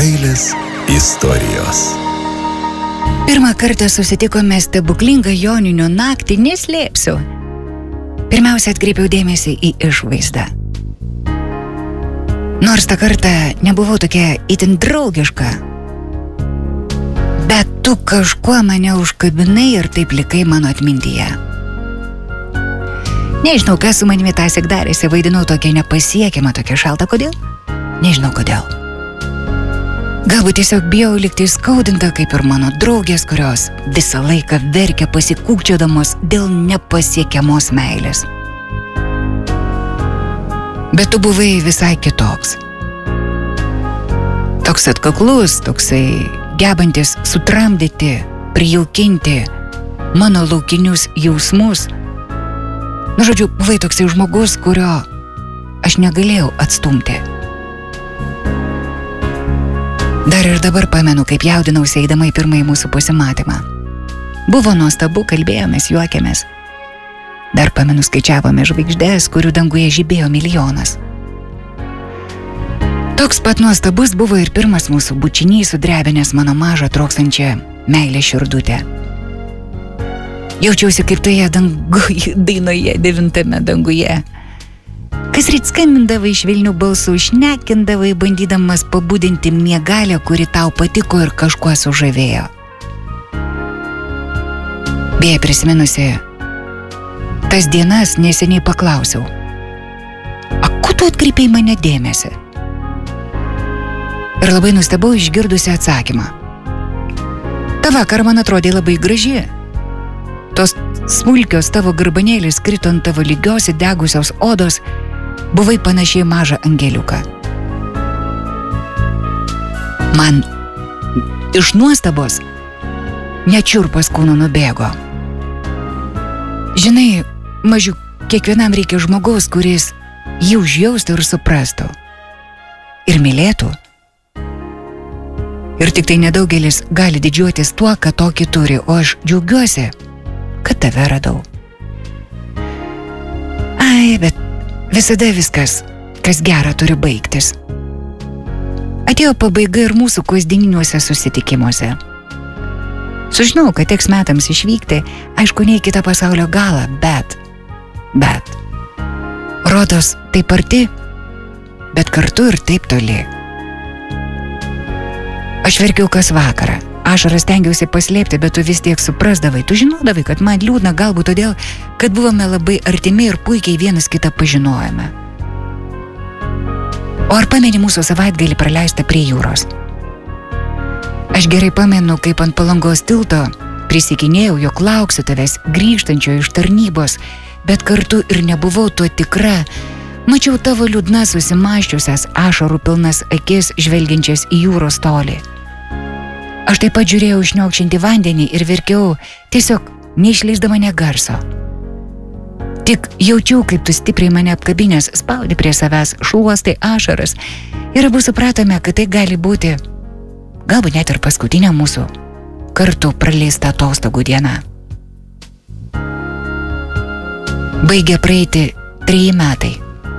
Meilės istorijos. Pirmą kartą susitikome stebuklingą joninių naktį, neslėpsiu. Pirmiausia, atkreipiau dėmesį į išvaizdą. Nors tą kartą nebuvau tokia itin draugiška, bet tu kažkuo mane užkabinai ir taip likai mano atmintyje. Nežinau, kas su manimi tąsyk darėsi, vaidinau tokia nepasiekiama, tokia šalta. Kodėl? Nežinau kodėl. Galbūt tiesiog bijau likti skaudinta, kaip ir mano draugės, kurios visą laiką verkia pasikūkčiodamos dėl nepasiekiamos meilės. Bet tu buvai visai kitoks. Toks atkaklus, toksai gebantis sutramdyti, prijaukinti mano laukinius jausmus. Nu, žodžiu, buvai toksai žmogus, kurio aš negalėjau atstumti. Dar ir dabar pamenu, kaip jaudinausi eidama į pirmąjį mūsų pasimatymą. Buvo nuostabu, kalbėjomės, juokėmės. Dar pamenu, skaičiavome žvaigždės, kurių danguje žibėjo milijonas. Toks pat nuostabus buvo ir pirmas mūsų bučinys, sudrebinęs mano mažą troksančią meilę širdutę. Jaučiausi kaip toje dainoje, 9 danguje. Kas ryt skambindavai švelnių balsų, šnekindavai, bandydamas pabudinti miegalę, kuri tau patiko ir kažkuo sužavėjo. Beje, prisiminusi tas dienas, neseniai paklausiau: "A, ko tu atkreipiai mane dėmesį?" Ir labai nustebau išgirdusi atsakymą: "Ta vakar man atrodė labai graži. Tos smulkios tavo garbanėlis krito ant tavo lygios įdegusios odos, buvai panašiai mažą angeliuką." Man iš nuostabos net šiurpas kūnu nubėgo. Žinai, mažiuk, kiekvienam reikia žmogaus, kuris jį užjaustų ir suprastų. Ir mylėtų. Ir tik tai nedaugelis gali didžiuotis tuo, kad tokį turi, o aš džiaugiuosi, kad tave radau. Ai, bet visada viskas, kas gera, turi baigtis. Atėjo pabaiga ir mūsų kasdieniniuose susitikimuose. Sužinau, kad teks metams išvykti, aišku, ne į kitą pasaulio galą, bet rodos taip arti, bet kartu ir taip toli. Aš verkiau kas vakarą. Ašaras stengiausi paslėpti, bet tu vis tiek suprasdavai. Tu žinodavai, kad man liūdna, galbūt todėl, kad buvome labai artimi ir puikiai vienas kitą pažinojome. O ar pameni mūsų savaitgalį praleistą prie jūros? Aš gerai pamenu, kaip ant Palangos tilto prisikinėjau, jog lauksiu tavęs grįžtančio iš tarnybos, bet kartu ir nebuvau tuo tikra. Mačiau tavo liūdnas susimaščiusias, ašarų pilnas akis žvelgiančias į jūros tolį. Aš taip pat žiūrėjau šniokščiantį vandenį ir verkiau, tiesiog neišleisdama nė garso. Tik jaučiau, kaip tu stipriai mane apkabinęs spaudi prie savęs, šluostai ašaras, ir abu supratome, kad tai gali būti, galbūt net ir paskutinė mūsų kartu praleista atostogų diena. Baigė praeiti 3 metai.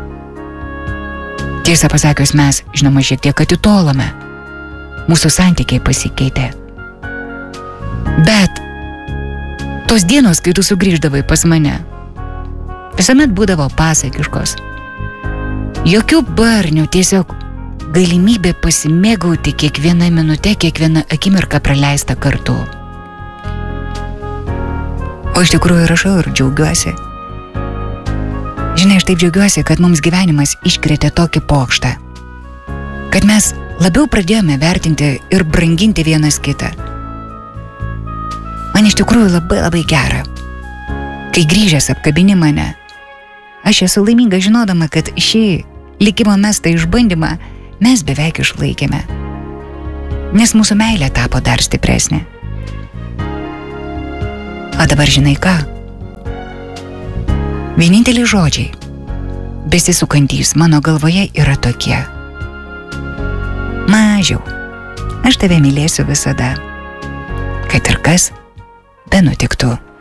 Tiesą pasakius, mes, žinoma, šiek tiek atitolome. Mūsų santykiai pasikeitė. Bet tos dienos, kai tu sugrįždavai pas mane, visuomet būdavo pasakiškos. Jokių barnių, tiesiog galimybė pasimėgauti kiekvieną minutę, kiekvieną akimirką praleistą kartu. O iš tikrųjų rašau ir džiaugiuosi. Žinai, aš taip džiaugiuosi, kad mums gyvenimas iškrėtė tokį pokštą. Kad mes labiau pradėjome vertinti ir branginti vienas kitą. Man iš tikrųjų labai gera. Kai grįžęs apkabini mane, aš esu laiminga žinodama, kad šį likimo mestą išbandymą mes beveik išlaikėme. Nes mūsų meilė tapo dar stipresnė. O dabar žinai ką? Vieninteliai žodžiai, besisukantys mano galvoje, yra tokie: mažiau, aš tave mylėsiu visada, kad ir kas benutiktų.